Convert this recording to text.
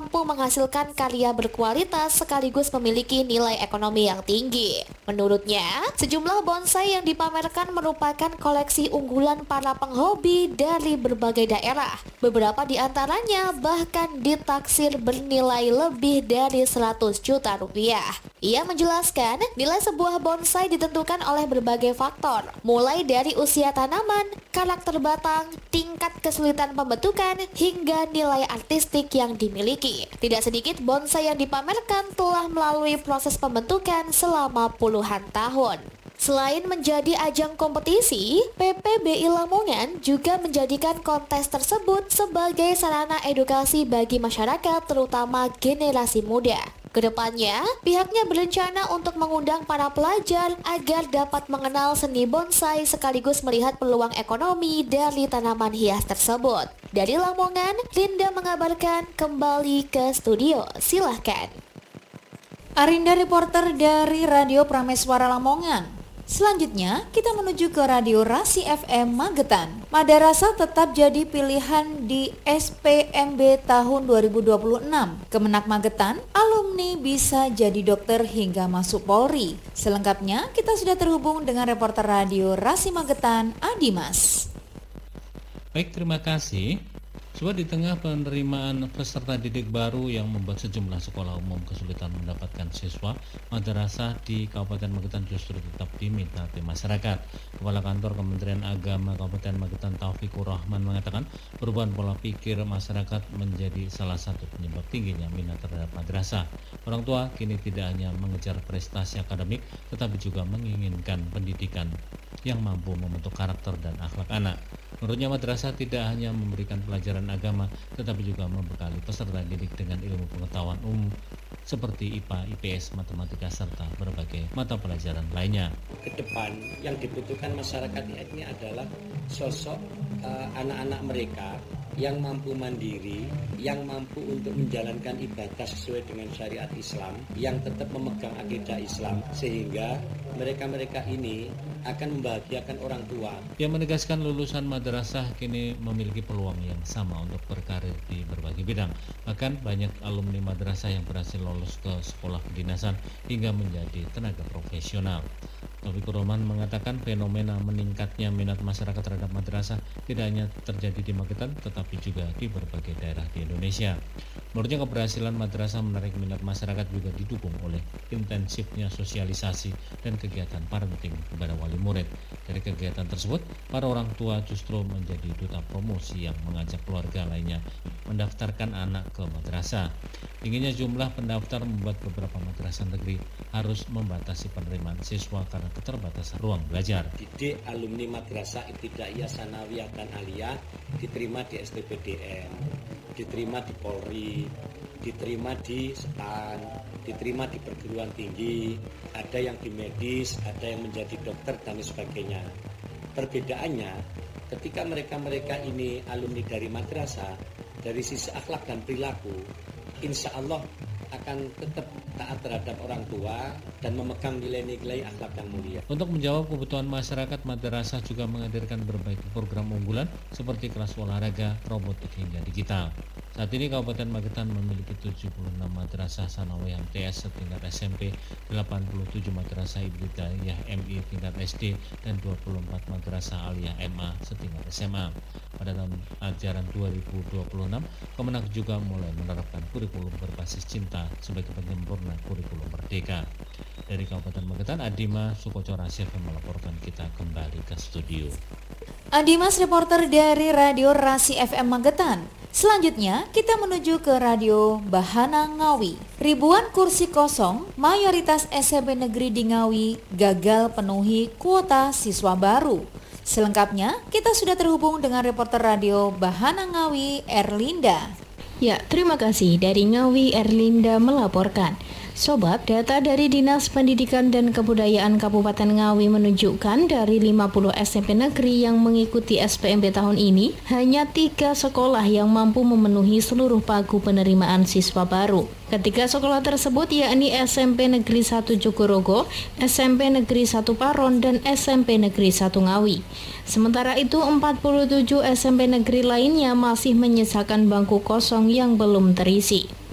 mampu menghasilkan karya berkualitas sekaligus memiliki nilai ekonomi yang tinggi. Menurutnya, sejumlah bonsai yang dipamerkan merupakan koleksi unggulan para penghobi dari berbagai daerah. Beberapa di antaranya bahkan ditaksir bernilai lebih dari 100 juta rupiah. Ia menjelaskan, nilai sebuah bonsai ditentukan oleh berbagai faktor, mulai dari usia tanaman, karakter batang, tingkat kesulitan pembentukan, hingga nilai artistik yang dimiliki. Tidak sedikit bonsai yang dipamerkan telah melalui proses pembentukan selama puluhan tahun. Selain menjadi ajang kompetisi, PPBI Lamongan juga menjadikan kontes tersebut sebagai sarana edukasi bagi masyarakat, terutama generasi muda. Kedepannya, pihaknya berencana untuk mengundang para pelajar agar dapat mengenal seni bonsai sekaligus melihat peluang ekonomi dari tanaman hias tersebut. Dari Lamongan, Linda mengabarkan kembali ke studio. Silahkan. Arinda, reporter dari Radio Prameswara Lamongan. Selanjutnya, kita menuju ke Radio Rasi FM Magetan. Madarasah tetap jadi pilihan di SPMB tahun 2026. Kemenak Magetan, alumni bisa jadi dokter hingga masuk Polri. Selengkapnya, kita sudah terhubung dengan reporter Radio Rasi Magetan, Adimas. Baik, terima kasih. Sebab di tengah penerimaan peserta didik baru yang membuat sejumlah sekolah umum kesulitan mendapatkan siswa, madrasah di Kabupaten Magetan justru tetap diminati masyarakat. Kepala Kantor Kementerian Agama Kabupaten Magetan Taufikur Rahman mengatakan perubahan pola pikir masyarakat menjadi salah satu penyebab tingginya minat terhadap madrasah. Orang tua kini tidak hanya mengejar prestasi akademik, tetapi juga menginginkan pendidikan yang mampu membentuk karakter dan akhlak anak. Menurutnya madrasah tidak hanya memberikan pelajaran agama, tetapi juga membekali peserta didik dengan ilmu pengetahuan umum seperti IPA, IPS, matematika, serta berbagai mata pelajaran lainnya. Ke depan yang dibutuhkan masyarakat ini adalah sosok anak-anak mereka yang mampu mandiri, yang mampu untuk menjalankan ibadah sesuai dengan syariat Islam, yang tetap memegang akidah Islam, sehingga mereka-mereka ini akan membahagiakan orang tua. Yang menegaskan lulusan madrasah kini memiliki peluang yang sama untuk berkarir di berbagai bidang. Bahkan banyak alumni madrasah yang berhasil lolos ke sekolah kedinasan hingga menjadi tenaga profesional. Taufikur Rahman mengatakan fenomena meningkatnya minat masyarakat terhadap madrasah tidak hanya terjadi di Magetan, tetapi juga di berbagai daerah di Indonesia. Menurutnya keberhasilan madrasah menarik minat masyarakat juga didukung oleh intensifnya sosialisasi dan kegiatan parenting kepada wali murid. Dari kegiatan tersebut, para orang tua justru menjadi duta promosi yang mengajak keluarga lainnya mendaftarkan anak ke madrasah. Tingginya jumlah pendaftar membuat beberapa madrasah negeri harus membatasi penerimaan siswa karena keterbatasan ruang belajar. Didik alumni madrasah ibtidaiyah, sanawiyah dan aliyah diterima di STPDN, diterima di Polri, diterima di STAN, diterima di perguruan tinggi, ada yang di medis, ada yang menjadi dokter dan sebagainya. Perbedaannya ketika mereka ini alumni dari madrasah, dari sisi akhlak dan perilaku, insya Allah akan tetap taat terhadap orang tua dan memegang nilai-nilai akhlak yang mulia. Untuk menjawab kebutuhan masyarakat, madrasah juga menghadirkan berbagai program unggulan seperti kelas olahraga, robotik hingga digital. Saat ini Kabupaten Magetan memiliki 76 madrasah sanawiyah MTS setingkat SMP, 87 madrasah ibtidaiyah MI tingkat SD, dan 24 madrasah aliyah MA setingkat SMA. Pada tahun ajaran 2026, Kemenak juga mulai menerapkan kurikulum berbasis cinta sebagai penyempurna kurikulum merdeka. Dari Kabupaten Magetan, Adima Sukoco Rasyaf melaporkan. Kita kembali ke studio. Adimas, reporter dari Radio Rasi FM Magetan. Selanjutnya, kita menuju ke Radio Bahana Ngawi. Ribuan kursi kosong, mayoritas SMP negeri di Ngawi gagal penuhi kuota siswa baru. Selengkapnya, kita sudah terhubung dengan reporter Radio Bahana Ngawi, Erlinda. Ya, terima kasih. Dari Ngawi, Erlinda melaporkan. Sobat, data dari Dinas Pendidikan dan Kebudayaan Kabupaten Ngawi menunjukkan dari 50 SMP negeri yang mengikuti SPMB tahun ini, hanya 3 sekolah yang mampu memenuhi seluruh pagu penerimaan siswa baru. Ketiga sekolah tersebut yakni SMP Negeri 1 Jogorogo, SMP Negeri 1 Paron, dan SMP Negeri 1 Ngawi. Sementara itu 47 SMP negeri lainnya masih menyisakan bangku kosong yang belum terisi.